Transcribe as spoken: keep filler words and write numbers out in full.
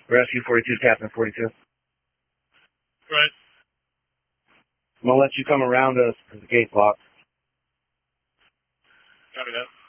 Rescue forty-two, Captain forty-two. Right. I'm going to let you come around us because the gate's locked. Copy that.